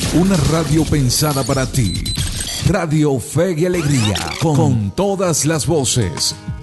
Una radio pensada para ti. Radio Fe y Alegría, con todas las voces.